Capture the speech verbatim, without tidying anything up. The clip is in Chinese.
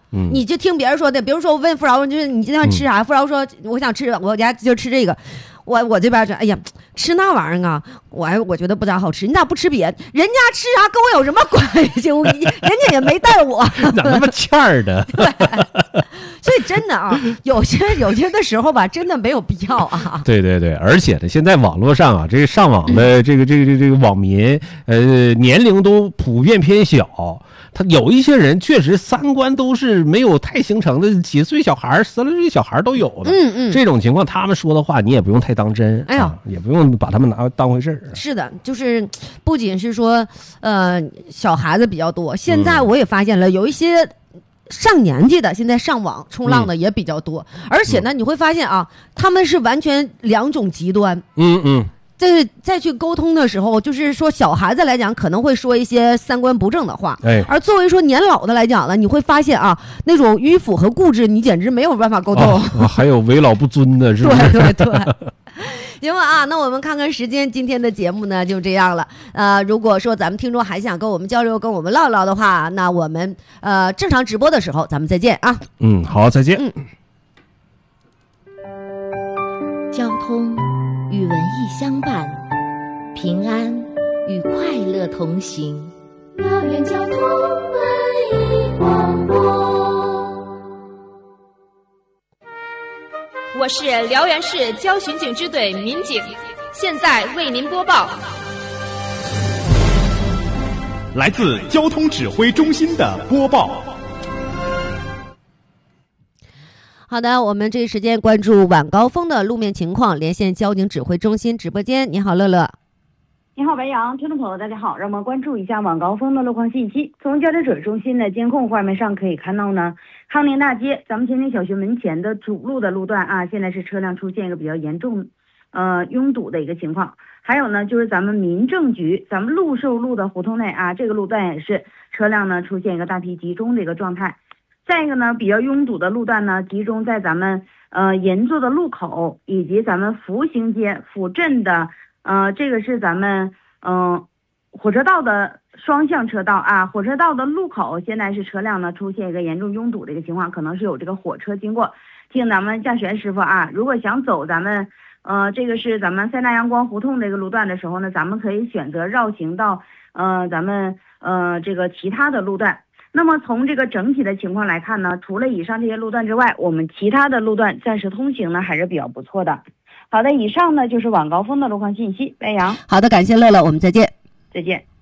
嗯， 你就听别人说的，比如说我问富饶，就是你今天吃啥？嗯、富饶说我想吃，我家就吃这个。我我这边说，哎呀，吃那玩意儿啊，我还我觉得不咋好吃，你咋不吃别人？人家吃啥跟我有什么关系？我人家也没带我， 咋那么欠儿的？ 对，所以真的啊，有些有些的时候吧，真的没有必要啊。 对对对，而且呢，现在网络上啊，这个上网的这个这个这个这个网民，呃，年龄都普遍偏小。他有一些人确实三观都是没有太形成的，几岁小孩、十来岁小孩都有的。 嗯嗯， 这种情况，他们说的话你也不用太当真， 哎呀、 啊，也不用把他们拿当回事儿。 是的，就是不仅是说，呃，小孩子比较多，现在我也发现了有一些上年纪的，现在上网冲浪的也比较多，嗯、而且呢，你会发现啊，他们是完全两种极端。 嗯嗯。 在再去沟通的时候，就是说小孩子来讲可能会说一些三观不正的话， 哎， 而作为说年老的来讲呢，你会发现啊，那种迂腐和固执，你简直没有办法沟通。 啊啊、还有为老不尊的，是不是？ 对对对。行吧啊，那我们看看时间，今天的节目呢就这样了。呃，如果说咱们听众还想跟我们交流、跟我们唠唠的话，那我们呃正常直播的时候咱们再见啊。 嗯，好，再见。 嗯。 交通与文艺相伴，平安与快乐同行。 辽源交通文艺广播， 我是辽源市交巡警支队民警，现在为您播报。 来自交通指挥中心的播报。 好的，我们这一时间关注晚高峰的路面情况，连线交警指挥中心直播间。你好，乐乐。 你好，白杨，听众朋友大家好，让我们关注一下晚高峰的路况信息。从交警指挥中心的监控画面上可以看到呢，康宁大街咱们前进小学门前的主路的路段啊，现在是车辆出现一个比较严重呃拥堵的一个情况。还有呢，就是咱们民政局咱们路寿路的胡同内啊，这个路段也是车辆呢出现一个大批集中的一个状态。再一个呢，比较拥堵的路段呢，集中在咱们呃银座的路口以及咱们福兴街府镇的呃这个是咱们嗯、呃、火车道的双向车道啊，火车道的路口现在是车辆呢出现一个严重拥堵的一个情况，可能是有这个火车经过。听咱们驾驶员师傅啊，如果想走咱们呃这个是咱们三大阳光胡同这个路段的时候呢，咱们可以选择绕行到呃咱们呃这个其他的路段。那么从这个整体的情况来看呢，除了以上这些路段之外，我们其他的路段暂时通行呢还是比较不错的。好的，以上呢就是晚高峰的路况信息。白杨， 好的，感谢乐乐，我们再见。 再见。